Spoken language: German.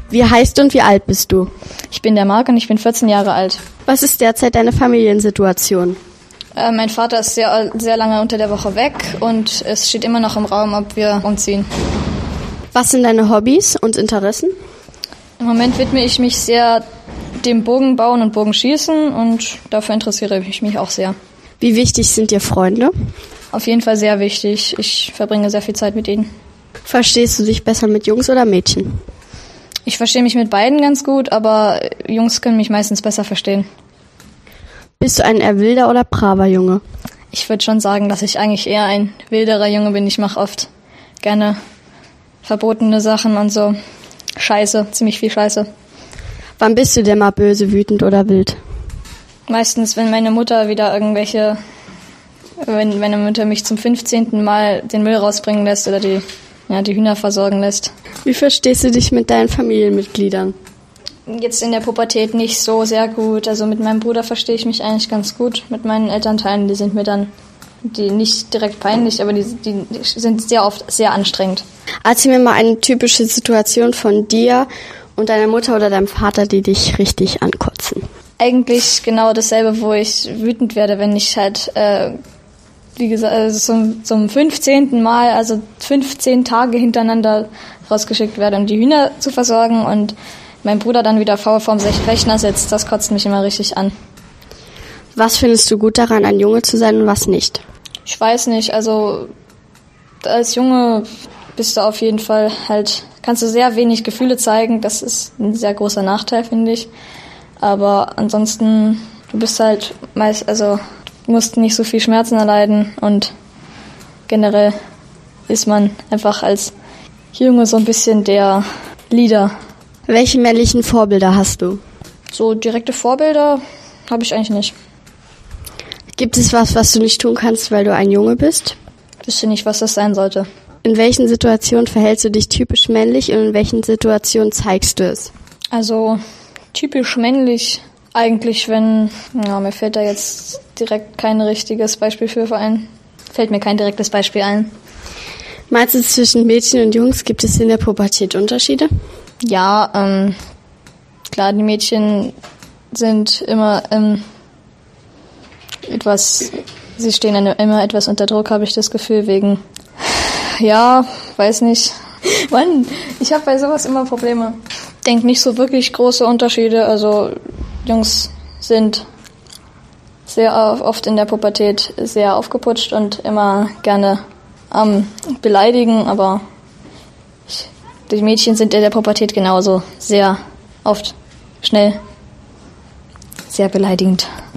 Wie heißt du und wie alt bist du? Ich bin der Marc und ich bin 14 Jahre alt. Was ist derzeit deine Familiensituation? Mein Vater ist sehr lange unter der Woche weg und es steht immer noch im Raum, ob wir umziehen. Was sind deine Hobbys und Interessen? Im Moment widme ich mich sehr dem Bogenbauen und Bogenschießen und dafür interessiere ich mich auch sehr. Wie wichtig sind dir Freunde? Auf jeden Fall sehr wichtig. Ich verbringe sehr viel Zeit mit ihnen. Verstehst du dich besser mit Jungs oder Mädchen? Ich verstehe mich mit beiden ganz gut, aber Jungs können mich meistens besser verstehen. Bist du ein eher wilder oder braver Junge? Ich würde schon sagen, dass ich eigentlich eher ein wilderer Junge bin. Ich mache oft gerne verbotene Sachen und so Scheiße, ziemlich viel Scheiße. Wann bist du denn mal böse, wütend oder wild? Meistens, wenn meine Mutter wenn meine Mutter mich zum 15. Mal den Müll rausbringen lässt oder die Hühner versorgen lässt. Wie verstehst du dich mit deinen Familienmitgliedern? Jetzt in der Pubertät nicht so sehr gut. Also mit meinem Bruder verstehe ich mich eigentlich ganz gut. Mit meinen Elternteilen, die sind mir dann nicht direkt peinlich, aber die sind sehr oft sehr anstrengend. Erzähl mir mal eine typische Situation von dir und deiner Mutter oder deinem Vater, die dich richtig ankotzen. Eigentlich genau dasselbe, wo ich wütend werde, wenn ich halt, wie gesagt, zum 15. Mal, also 15 Tage hintereinander rausgeschickt werde, um die Hühner zu versorgen und mein Bruder dann wieder faul vorm Rechner sitzt. Das kotzt mich immer richtig an. Was findest du gut daran, ein Junge zu sein und was nicht? Ich weiß nicht, also als Junge bist du auf jeden Fall kannst du sehr wenig Gefühle zeigen. Das ist ein sehr großer Nachteil, finde ich. Aber ansonsten, du bist halt musst nicht so viel Schmerzen erleiden und generell ist man einfach als Junge so ein bisschen der Leader. Welche männlichen Vorbilder hast du? So direkte Vorbilder habe ich eigentlich nicht. Gibt es was du nicht tun kannst, weil du ein Junge bist? Ich wüsste nicht, was das sein sollte. In welchen Situationen verhältst du dich typisch männlich und in welchen Situationen zeigst du es? Also typisch männlich eigentlich, mir fällt da jetzt direkt kein richtiges Beispiel fällt mir kein direktes Beispiel ein. Meinst du, zwischen Mädchen und Jungs gibt es in der Pubertät Unterschiede? Ja, klar, die Mädchen sind immer sie stehen immer etwas unter Druck, habe ich das Gefühl, weiß nicht. Mann, ich habe bei sowas immer Probleme. Denk nicht so wirklich große Unterschiede, also Jungs sind sehr oft in der Pubertät sehr aufgeputscht und immer gerne am Beleidigen, aber die Mädchen sind in der Pubertät genauso sehr oft schnell sehr beleidigend.